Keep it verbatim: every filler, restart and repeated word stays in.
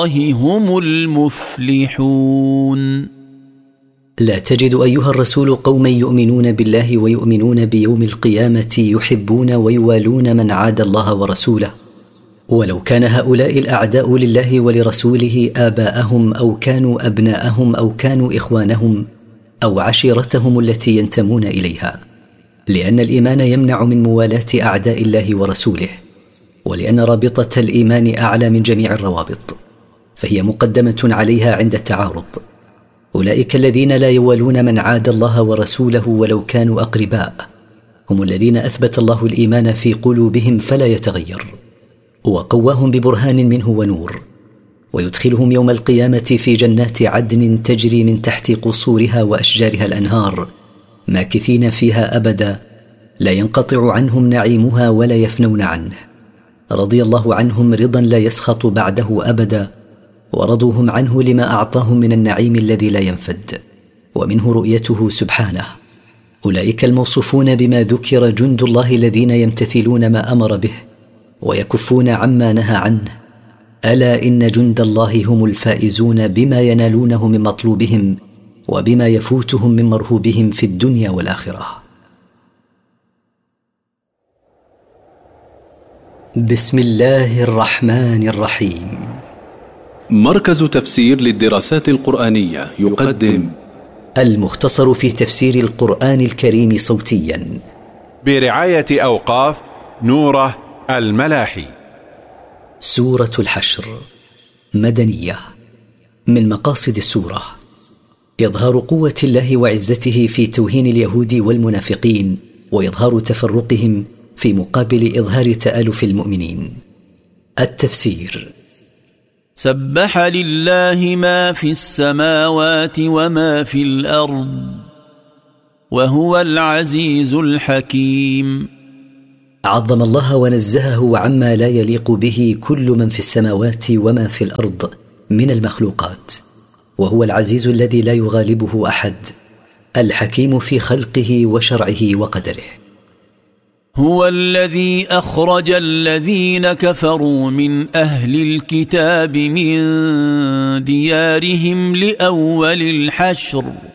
الله هم المفلحون. لا تجد أيها الرسول قوما يؤمنون بالله ويؤمنون بيوم القيامة يحبون ويوالون من عاد الله ورسوله، ولو كان هؤلاء الأعداء لله ولرسوله آباءهم أو كانوا أبناءهم أو كانوا إخوانهم أو عشيرتهم التي ينتمون إليها، لأن الإيمان يمنع من موالاة أعداء الله ورسوله، ولأن رابطة الإيمان أعلى من جميع الروابط، فهي مقدمة عليها عند التعارض. أولئك الذين لا يوالون من عاد الله ورسوله ولو كانوا أقرباء هم الذين أثبت الله الإيمان في قلوبهم فلا يتغير، وقواهم ببرهان منه ونور، ويدخلهم يوم القيامة في جنات عدن تجري من تحت قصورها وأشجارها الأنهار، ماكثين فيها أبدا لا ينقطع عنهم نعيمها ولا يفنون عنه. رضي الله عنهم رضا لا يسخط بعده أبدا، ورضوهم عنه لما أعطاهم من النعيم الذي لا ينفد، ومنه رؤيته سبحانه. أولئك الموصوفون بما ذكر جند الله الذين يمتثلون ما أمر به ويكفون عما نهى عنه. ألا إن جند الله هم الفائزون بما ينالونه من مطلوبهم وبما يفوتهم من مرهوبهم في الدنيا والآخرة. بسم الله الرحمن الرحيم. مركز تفسير للدراسات القرآنية يقدم المختصر في تفسير القرآن الكريم صوتيا برعاية أوقاف نوره الملاحي. سورة الحشر مدنية. من مقاصد السورة إظهار قوة الله وعزته في توهين اليهود والمنافقين، وإظهار تفرقهم في مقابل إظهار تآلف المؤمنين. التفسير: سبح لله ما في السماوات وما في الأرض وهو العزيز الحكيم. عظم الله ونزهه عما لا يليق به كل من في السماوات وما في الأرض من المخلوقات، وهو العزيز الذي لا يغالبه أحد، الحكيم في خلقه وشرعه وقدره. هو الذي أخرج الذين كفروا من أهل الكتاب من ديارهم لأول الحشر